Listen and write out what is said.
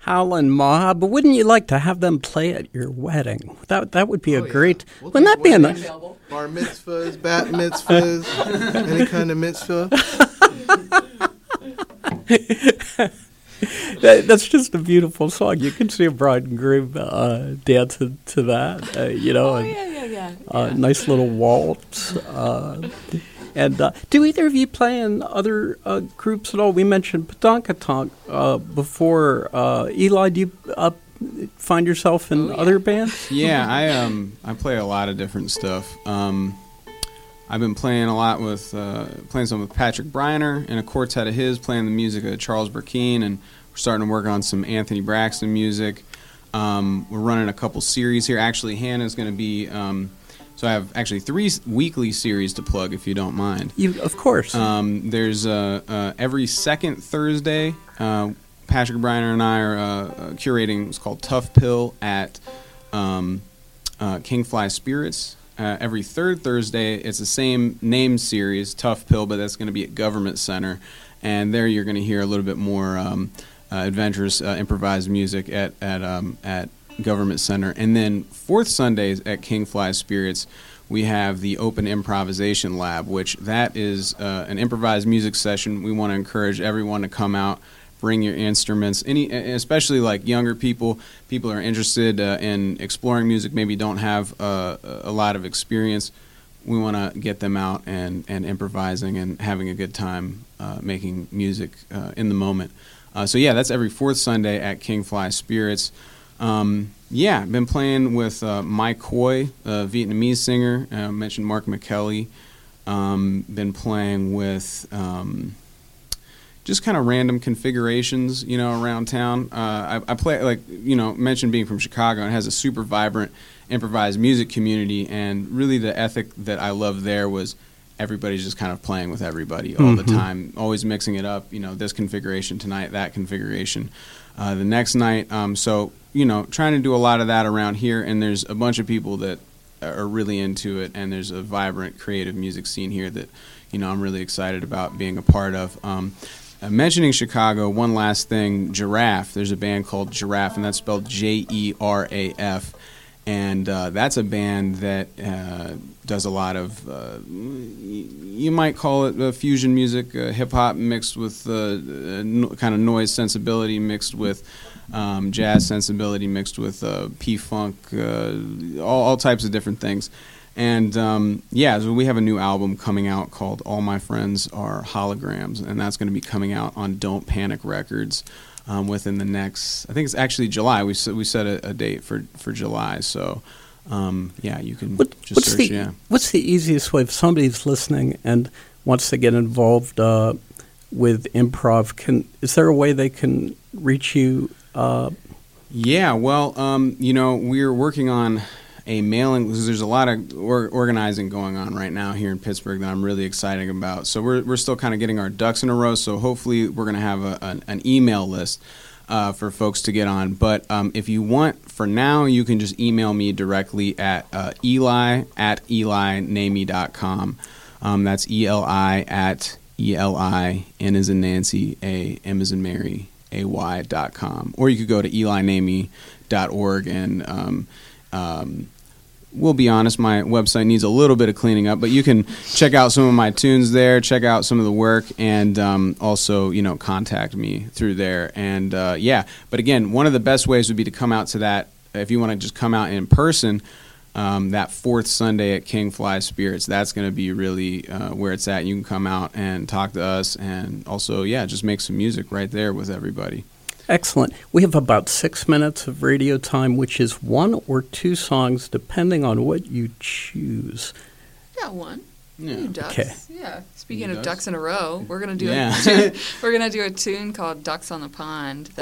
Hal and Ma, but wouldn't you like to have them play at your wedding? That would be a great. We'll wouldn't that be a nice? Bar mitzvahs, bat mitzvahs, any kind of mitzvah. That's just a beautiful song. You can see a bride and groom dancing to that, Yeah. nice little waltz. And do either of you play in other groups at all? We mentioned Padankatonk before. Eli, do you find yourself in other bands? Yeah, I play a lot of different stuff. I've been playing a lot with playing some with Patrick Bryner and a quartet of his, playing the music of Charles Burkeen, and we're starting to work on some Anthony Braxton music. We're running a couple series here. Actually, Hannah's going to be. So I have actually 3 weekly series to plug, if you don't mind. Of course. There's every second Thursday. Patrick Bryner and I are curating. It's called Tough Pill at Kingfly Spirits. Every third Thursday, it's the same name series, Tough Pill, but that's going to be at Government Center, and there you're going to hear a little bit more adventurous improvised music at Government Center. And then fourth Sundays at Kingfly Spirits, we have the Open Improvisation Lab, which that is an improvised music session. We want to encourage everyone to come out, bring your instruments, especially like younger people who are interested in exploring music, maybe don't have a lot of experience. We want to get them out and improvising and having a good time making music in the moment. So yeah, that's every fourth Sunday at Kingfly Spirits. I've been playing with Mike Coy, a Vietnamese singer. I mentioned Mark McKelly. Been playing with just kind of random configurations, around town. I play, mentioned being from Chicago, and it has a super vibrant improvised music community, and really the ethic that I loved there was everybody's just kind of playing with everybody all the time, always mixing it up, this configuration tonight, that configuration the next night. Trying to do a lot of that around here, and there's a bunch of people that are really into it, and there's a vibrant creative music scene here that, I'm really excited about being a part of. Mentioning Chicago, one last thing, Giraffe. There's a band called Giraffe, and that's spelled Jeraf. And that's a band that does a lot of, you might call it fusion music, hip-hop mixed with kind of noise sensibility, mixed with jazz sensibility, mixed with P-funk, all types of different things. And so we have a new album coming out called All My Friends Are Holograms, and that's going to be coming out on Don't Panic Records within the next, I think it's actually July. We set a date for July, so you can just search. What's the easiest way if somebody's listening and wants to get involved with improv? Is there a way they can reach you? We're working on a mailing, because there's a lot of organizing going on right now here in Pittsburgh that I'm really excited about. So we're still kind of getting our ducks in a row. So hopefully we're going to have an email list for folks to get on. But if you want, for now, you can just email me directly at eli@elinamey.com. That's Eli at ELI, N as in Nancy, A, M as in Mary, AY.com. Or you could go to elinamey.org and we'll be honest, my website needs a little bit of cleaning up, but you can check out some of my tunes there, check out some of the work, and also, contact me through there. And but again, one of the best ways would be to come out to that, if you want to just come out in person, that fourth Sunday at Kingfly Spirits. That's going to be really where it's at. You can come out and talk to us, and also, just make some music right there with everybody. Excellent. We have about 6 minutes of radio time, which is 1 or 2 songs, depending on what you choose. Got one. Yeah. Ducks. Okay. Yeah. Speaking of ducks in a row, we're gonna do a tune called "Ducks on the Pond."